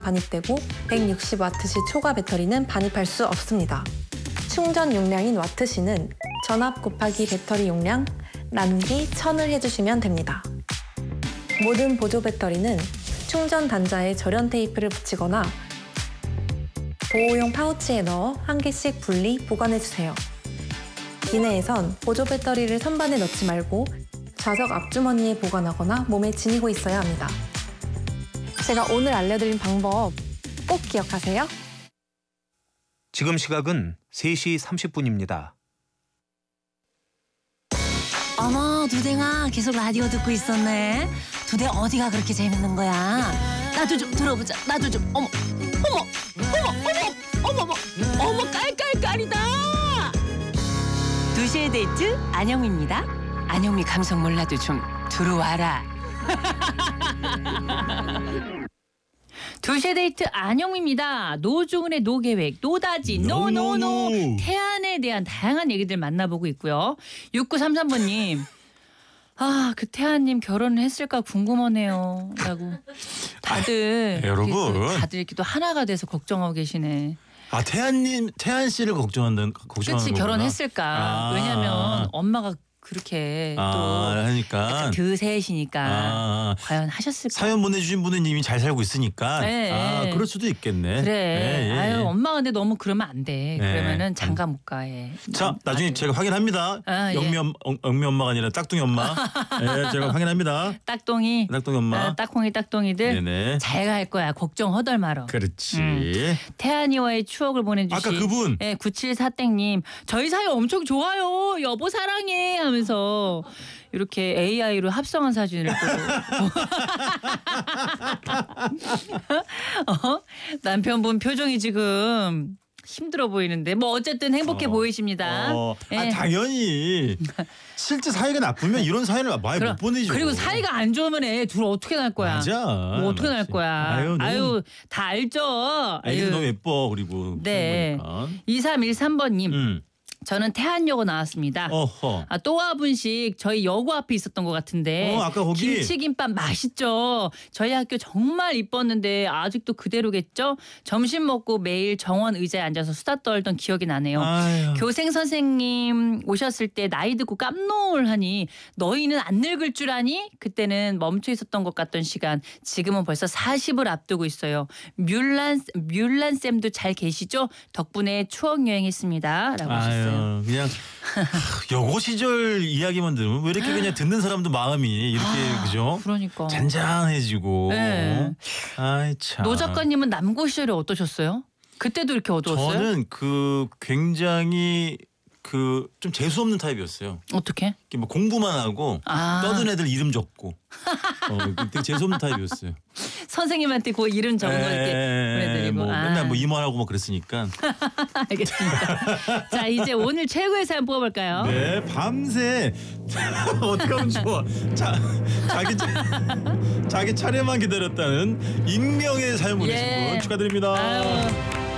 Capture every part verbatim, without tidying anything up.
반입되고 백육십 와트시 초과 배터리는 반입할 수 없습니다. 충전 용량인 와트시는 전압 곱하기 배터리 용량 나누기 천을 해주시면 됩니다. 모든 보조 배터리는 충전 단자에 절연 테이프를 붙이거나 보호용 파우치에 넣어 한 개씩 분리 보관해주세요. 기내에선 보조 배터리를 선반에 넣지 말고 좌석 앞주머니에 보관하거나 몸에 지니고 있어야 합니다. 제가 오늘 알려드린 방법 꼭 기억하세요. 지금 시각은 세 시 삼십 분입니다. 어머, 두댕아 계속 라디오 듣고 있었네. 두댕 어디가 그렇게 재밌는 거야? 나도 좀 들어보자. 나도 좀. 어머, 어머, 어머, 어머, 어머, 어머, 어머, 깔깔깔이다. 두 시의 데이트 안영미입니다. 안영미 감성 몰라도 좀 들어와라. 두 시의 데이트 안영미입니다. 노중훈의 노계획, 노다지, 노노노, 노, 노. 태안에 대한 다양한 얘기들 만나보고 있고요. 육구삼삼 번님. 아, 그 태안님 결혼을 했을까 궁금하네요. 라고 다들 아, 여러분 이렇게, 다들 이렇게 또 하나가 돼서 걱정하고 계시네. 아, 태안님, 태안 씨를 걱정한다는 걱정하는 그치, 거구나. 결혼했을까. 아. 왜냐면 엄마가 그렇게 아, 또 하니까 드셋이니까 아, 과연 하셨을까? 사연 보내주신 분은 이미 잘 살고 있으니까 네. 아, 그럴 수도 있겠네. 그래. 네, 예, 아유, 예. 엄마가 근데 너무 그러면 안 돼. 네. 그러면은 장가 못 가. 예. 자, 나중에 아들. 제가 확인합니다. 아, 영미, 예. 엄, 영미 엄마가 아니라 딱둥이 엄마. 네, 제가 확인합니다. 딱동이, 딱둥이 엄마. 아, 딱콩이 딱동이들 네네. 잘 갈 거야. 걱정 허덜 말어. 그렇지. 음. 태안이와의 추억을 보내주신 아까 그분. 예, 구칠사땡님 저희 사이 엄청 좋아요. 여보 사랑해 하면서 이렇게 에이아이로 합성한 사진을 또 어? 남편분 표정이 지금 힘들어 보이는데 뭐 어쨌든 행복해 어. 보이십니다. 어, 예. 아, 당연히 실제 사이가 나쁘면 이런 사연을 많이 그럼, 못 보내죠. 그리고 사이가 안 좋으면 애 둘 어떻게 날 거야? 맞아. 뭐 어떻게 날 맞지. 거야? 아유, 너무, 아유 다 알죠. 아이도 아유. 너무 예뻐. 그리고 네. 보니까. 이삼일삼 번님 음. 저는 태안여고 나왔습니다. 어허. 아, 또아분식 저희 여고 앞에 있었던 것 같은데 어, 아까 거기. 김치김밥 맛있죠. 저희 학교 정말 이뻤는데 아직도 그대로겠죠. 점심 먹고 매일 정원 의자에 앉아서 수다 떨던 기억이 나네요. 아유. 교생 선생님 오셨을 때 나이 듣고 깜놀하니 너희는 안 늙을 줄 아니? 그때는 멈춰 있었던 것 같던 시간 지금은 벌써 사십을 앞두고 있어요. 뮬란 뮬란 쌤도 잘 계시죠? 덕분에 추억 여행했습니다. 라고 하셨어요. 아유, 그냥 여고 시절 이야기만 들으면 왜 이렇게 그냥 듣는 사람도 마음이 이렇게 아, 그죠? 그러니까. 잔잔해지고. 네. 아이 참. 노 작가님은 남고 시절이 어떠셨어요? 그때도 이렇게 어두웠어요? 저는 그 굉장히 그 좀 재수 없는 타입이었어요. 어떻게? 이렇게 뭐 공부만 하고 아. 떠든 애들 이름 적고. 어, 되게 재수 없는 타입이었어요. 선생님한테 그 이름 적은 거 이렇게 보내드리고. 뭐 아. 맨날 뭐 임원하고 뭐 그랬으니까. 알겠습니다. 자 이제 오늘 최고의 사연 뽑아볼까요? 네, 밤새 어떻게 하면 좋아. 자, 자기 차- 자기 차례만 기다렸다는 익명의 사연 보내신 예. 분 축하드립니다. 아유,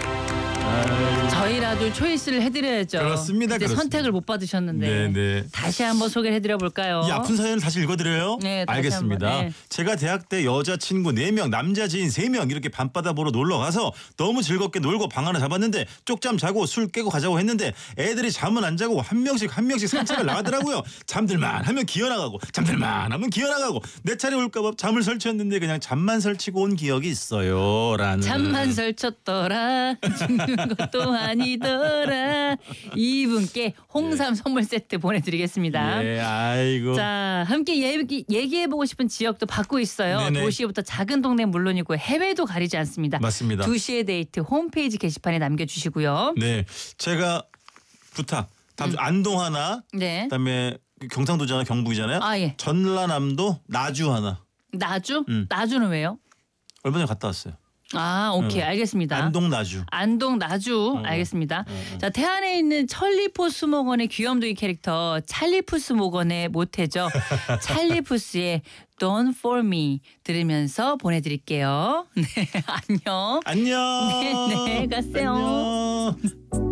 아유. 저희라도 초이스를 해드려야죠. 그렇습니다, 그때 그렇습니다. 선택을 못 받으셨는데. 네, 네. 다시 한번 소개를 해드려볼까요? 이 아픈 사연을 다시 읽어드려요? 네, 다시 알겠습니다. 한번, 네. 제가 대학 때 여자친구 네 명, 남자 지인 세 명 이렇게 밤바다 보러 놀러 가서 너무 즐겁게 놀고 방 하나 잡았는데 쪽잠 자고 술 깨고 가자고 했는데 애들이 잠은 안 자고 한 명씩 한 명씩 산책을 나가더라고요. 잠들만 하면 기어나가고 잠들만 하면 기어나가고 내 차례 올까 봐 잠을 설쳤는데 그냥 잠만 설치고 온 기억이 있어요. 라는. 잠만 설쳤더라 죽는 것도 아니더라. 이분께 홍삼 선물 세트 보내드리겠습니다. 예, 아이고. 자 함께 얘기, 얘기해보고 싶은 지역도 받고 있어요. 네네. 도시부터 작은 동네 물론이고 해외도 가리지 않습니다. 맞습니다. 두 시의 데이트 홈페이지 게시판에 남겨주시고요. 네, 제가 부탁. 다음 주 안동 하나, 네. 그다음에 경상도잖아요, 경북이잖아요. 아 예. 전라남도 나주 하나. 나주? 음. 나주는 왜요? 얼마 전에 갔다 왔어요. 아 오케이 어. 알겠습니다. 안동 나주. 안동 나주 어. 알겠습니다. 어. 자 태안에 있는 찰리푸스 모건의 귀염둥이 캐릭터 찰리푸스 모건의 모태죠. 찰리푸스의 Don't For Me 들으면서 보내드릴게요. 네 안녕. 안녕. 네, 네, 가세요. 안녕.